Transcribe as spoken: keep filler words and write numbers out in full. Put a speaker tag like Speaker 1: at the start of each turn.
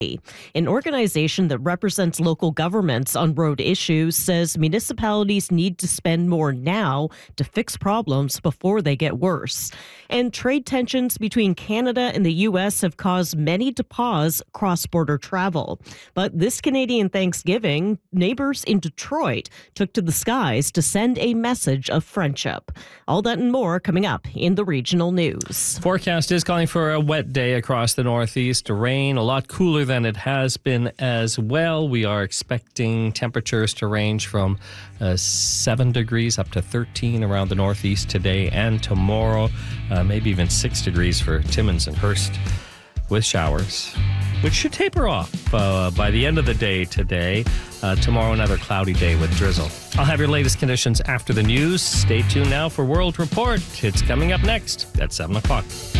Speaker 1: An organization that represents local governments on road issues says municipalities need to spend more now to fix problems before they get worse. And trade tensions between Canada and the U S have caused many to pause cross-border travel. But this Canadian Thanksgiving, neighbors in Detroit took to the skies to send a message of friendship. All that and more coming up in the regional news.
Speaker 2: Forecast is calling for a wet day across the Northeast. Rain, a lot cooler than it has been as well. We are expecting temperatures to range from uh, seven degrees up to thirteen around the Northeast today and tomorrow. Uh, maybe even six degrees for Timmins and Hearst with showers, which should taper off uh, by the end of the day today. Uh, tomorrow, another cloudy day with drizzle. I'll have your latest conditions after the news. Stay tuned now for World Report. It's coming up next at seven o'clock.